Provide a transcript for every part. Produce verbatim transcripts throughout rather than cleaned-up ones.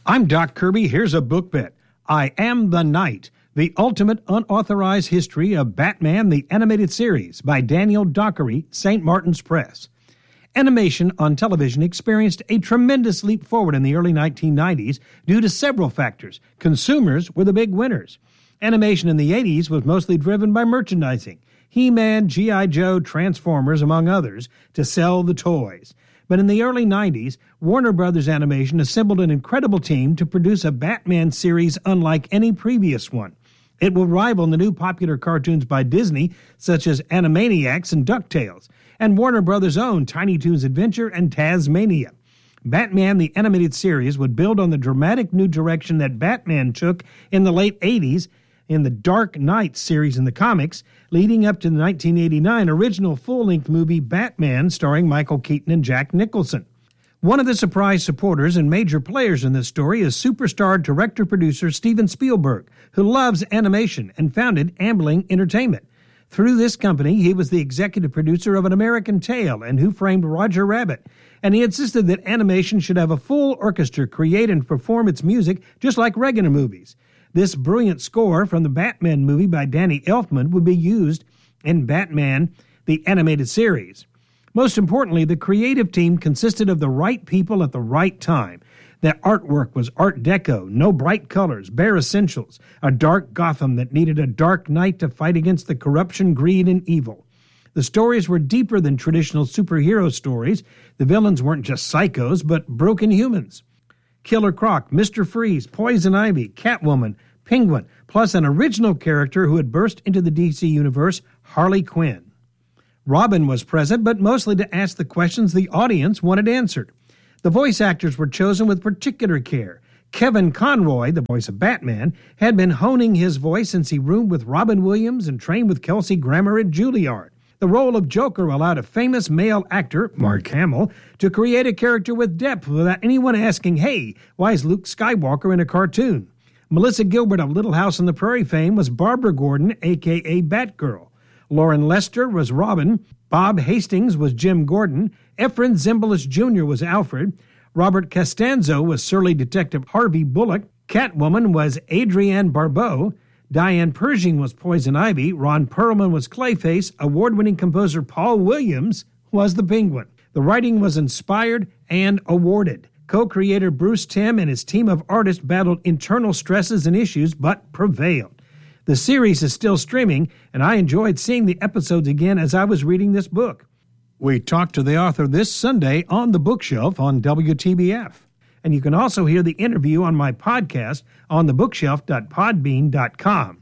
I'm Doc Kirby. Here's a book bit. I Am the Night, The Ultimate Unauthorized History of Batman the Animated Series by Daniel Dockery, Saint Martin's Press. Animation on television experienced a tremendous leap forward in the early nineteen nineties due to several factors. Consumers were the big winners. Animation in the eighties was mostly driven by merchandising, He-Man, G I. Joe, Transformers, among others, to sell the toys. But in the early nineties, Warner Brothers Animation assembled an incredible team to produce a Batman series unlike any previous one. It will rival the new popular cartoons by Disney, such as Animaniacs and DuckTales, and Warner Brothers' own Tiny Toons Adventure and Taz-Mania. Batman the Animated Series would build on the dramatic new direction that Batman took in the late eighties in the Dark Knight series in the comics, leading up to the nineteen eighty-nine original full-length movie Batman starring Michael Keaton and Jack Nicholson. One of the surprise supporters and major players in this story is superstar director-producer Steven Spielberg, who loves animation and founded Amblin Entertainment. Through this company, he was the executive producer of An American Tail and Who Framed Roger Rabbit, and he insisted that animation should have a full orchestra create and perform its music just like regular movies. This brilliant score from the Batman movie by Danny Elfman would be used in Batman the Animated Series. Most importantly, the creative team consisted of the right people at the right time. The artwork was Art Deco, no bright colors, bare essentials, a dark Gotham that needed a dark knight to fight against the corruption, greed, and evil. The stories were deeper than traditional superhero stories. The villains weren't just psychos, but broken humans. Killer Croc, Mister Freeze, Poison Ivy, Catwoman, Penguin, plus an original character who had burst into the D C universe, Harley Quinn. Robin was present, but mostly to ask the questions the audience wanted answered. The voice actors were chosen with particular care. Kevin Conroy, the voice of Batman, had been honing his voice since he roomed with Robin Williams and trained with Kelsey Grammer at Juilliard. The role of Joker allowed a famous male actor, Mark Hamill, to create a character with depth without anyone asking, hey, why is Luke Skywalker in a cartoon? Melissa Gilbert of Little House on the Prairie fame was Barbara Gordon, a k a. Batgirl. Lauren Lester was Robin. Bob Hastings was Jim Gordon. Efren Zimbalist Junior was Alfred. Robert Costanzo was surly Detective Harvey Bullock. Catwoman was Adrienne Barbeau. Diane Pershing was Poison Ivy. Ron Perlman was Clayface. Award-winning composer Paul Williams was the Penguin. The writing was inspired and awarded. Co-creator Bruce Timm and his team of artists battled internal stresses and issues, but prevailed. The series is still streaming, and I enjoyed seeing the episodes again as I was reading this book. We talked to the author this Sunday on the Bookshelf on W T B F. And you can also hear the interview on my podcast on the bookshelf dot podbean dot com.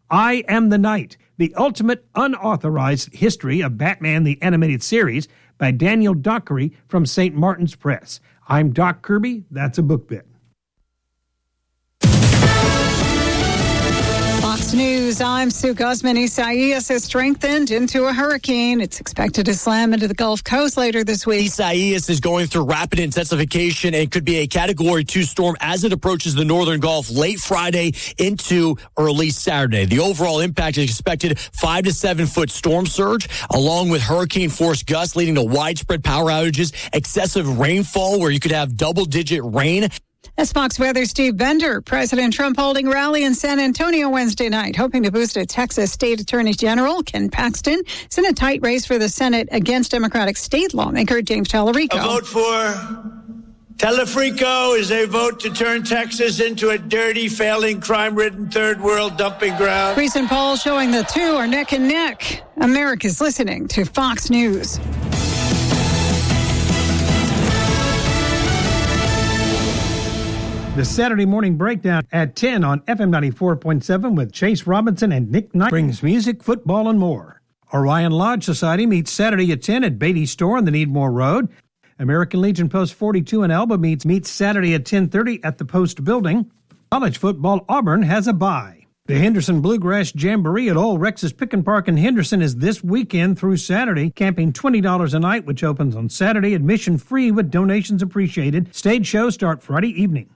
I Am the Night, The Ultimate Unauthorized History of Batman the Animated Series by Daniel Dockery from Saint Martin's Press. I'm Doc Kirby. That's a book bit. Fox News, I'm Sue Guzman. Isaias has strengthened into a hurricane. It's expected to slam into the Gulf Coast later this week. Isaias is going through rapid intensification and could be a Category two storm as it approaches the northern Gulf late Friday into early Saturday. The overall impact is expected five to seven foot storm surge, along with hurricane force gusts leading to widespread power outages, excessive rainfall where you could have double digit rain. As Fox Weather Steve Bender, President Trump holding rally in San Antonio Wednesday night, hoping to boost a Texas State Attorney General, Ken Paxton, is in a tight race for the Senate against Democratic state lawmaker James Tallarico. A vote for Tallarico is a vote to turn Texas into a dirty, failing, crime-ridden third world dumping ground. Recent polls showing the two are neck and neck. America's listening to Fox News. The Saturday Morning Breakdown at ten on F M ninety-four point seven with Chase Robinson and Nick Knight brings music, football, and more. Orion Lodge Society meets Saturday at ten at Beatty Store on the Needmore Road. American Legion Post forty-two in Elba meets meets Saturday at ten thirty at the Post Building. College football, Auburn has a bye. The Henderson Bluegrass Jamboree at Old Rex's Pick and Park in Henderson is this weekend through Saturday. Camping twenty dollars a night, which opens on Saturday. Admission free with donations appreciated. Stage shows start Friday evening.